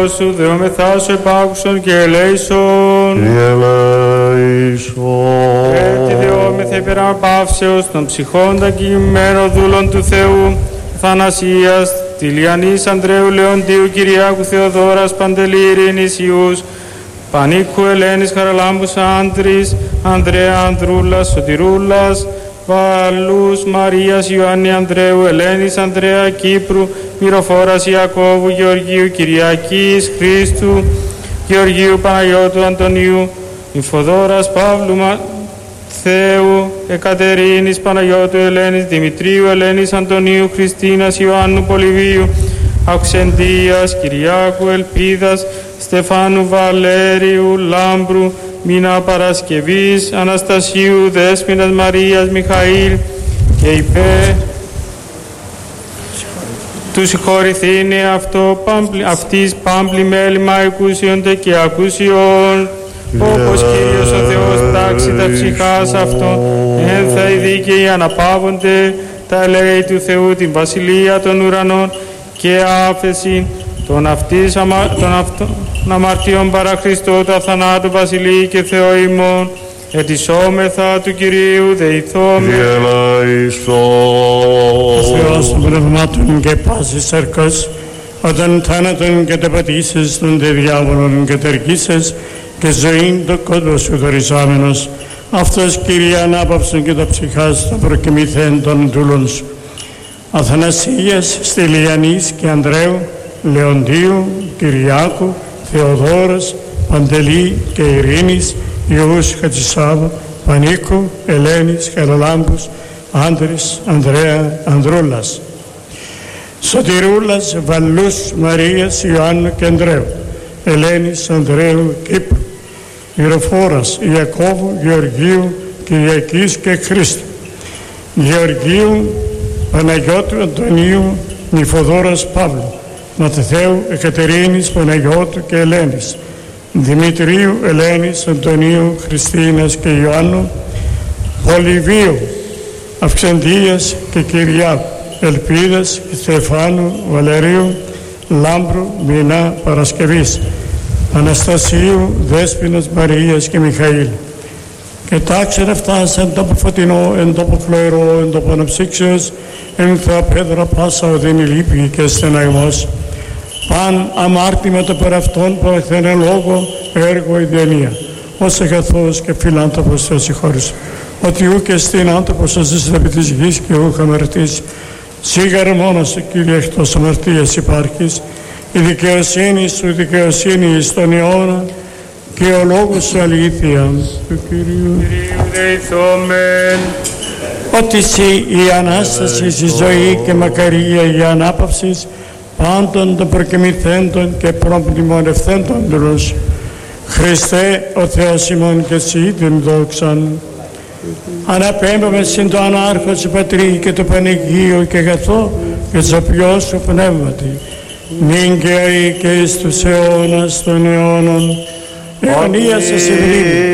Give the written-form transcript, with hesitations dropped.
Θεός σου, δεόμεθά σου επάκουσον και ελέησον. Έτσι δεόμεθα υπερά παύσεως των ψυχών τακειμένων δούλων του Θεού, Θανασίας, Τηλιανής, Ανδρέου, Λεοντίου, Κυριάκου, Θεοδόρας, Παντελή, Ειρήνης, Ιούς, Πανίκου, Ελένης, Χαραλάμπους, Άντρης, Ανδρέα, Ανδρούλας, Σωτηρούλας, Βαλούς, Μαρίας, Ιωάννη, Ανδρέου, Ελένης, Ανδρέα, Κύπρου, Μυροφόρας, Ιακώβου, Γεωργίου, Κυριακής, Χρήστου, Γεωργίου, Παναγιώτου, Αντωνίου, Νυμφοδόρας, Παύλου, Θεού, Εκατερίνης, Παναγιώτου, Ελένης, Δημητρίου, Ελένης, Αντωνίου, Χριστίνας, Ιωάννου, Πολυβίου, Αυξεντίας, Κυριάκου, Ελπίδας, Στεφάνου, Βαλέριου, Λάμπρου, Μήνα Παρασκευής, Αναστασίου, Δέσποινας, Μαρίας, Μιχαήλ και υπέ του συγχωρηθήνει αυτής πάμπλη μέλημα εκούσιοντε και ακούσιον, όπως Κύριος ο Θεός τάξει τα ψυχάς αυτών, ένθα οι δίκαιοι αναπαύονται τα ελέη του Θεού την βασιλεία των ουρανών και άφεση των αμαρτίων παρά Χριστό τα θανάτου βασιλεί και Θεό ημών, ετισόμεθα του Κυρίου δεηθώμε. Ο Θεός των πνευμάτων και πάσης σαρκός, όταν θάνατον και τα πατήσεις των δε διάβολων και τερκίσες και ζωήν το κόσμο σου δοριζόμενος, αυτός Κύριε ανάπαυσον και τα ψυχάς των προκοιμηθέντων δούλων σου. Αθανασίας, Στυλιανής και Ανδρέου, Λεοντίου, Κυριάκου, Θεοδόρας, Παντελή και Ειρήνης, Ιούς, Χατζησάβου, Πανίκου, Ελένης, Χαραλάμπους, Άντρης, Ανδρέα, Ανδρούλας, Σωτηρούλας, Βαλούς, Μαρίας, Ιωάννου και Ανδρέου, Ελένης, Ανδρέου, Κύπρου, Μυροφόρας, Ιακώβου, Γεωργίου, Κυριακής και Χρήστου, Γεωργίου, Παναγιώτου, Αντωνίου, Νυφοδόρας, Παύλου, Ματθαίου, Εκατερίνης, Παναγιώτου και Ελένης, Δημητρίου, Ελένης, Αντωνίου, Χριστίνας και Ιωάννου, Πολυβίου, Αυξεντίας και Κυριάκου, Ελπίδας, Στεφάνου, Βαλερίου, Λάμπρου, Μηνά, Παρασκευής, Αναστασίου, Δέσποινας, Μαρίας και Μιχαήλ. Και τάξεν αυτάς εν τόπο φωτεινό, εν τόπο φλοερό, εν τόπο αναψύξεως, εν θεά πέδρα πάσα οδύνη λύπη και στεναγμός. Παν αμάρτημα το περαυτόν που εθένε λόγο, έργο, ιδιανία. Ως αγαθός και φιλάνθρωπος Θεός συγχώρησε. Ότι ού και στην άνθρωπος ζήσεις επί της γης και ού χαμερτής. Σίγαρε μόνος, Κύριε, εκτός αμαρτίας υπάρχεις. Η δικαιοσύνη σου, δικαιοσύνη εις τον αιώνα και ο λόγος σου αλήθεια του Κυρίου. Δεηθόμεν. Ότι εσύ η Ανάσταση, η ζωή και μακαρία η ανάπαυση πάντων των προκοιμηθέντων και προπνημονευθέντων δούλους. Χριστέ ο Θεός ημών και εσύ την δόξαν. Αναπέμπαμε συν το ανάρχο του Πατρί και το Πανηγείο και αγαθό και ζωπιό σου πνεύματι. Νυν και αεί και εις τους αιώνας των αιώνων. Αιωνία σας ευλίγει.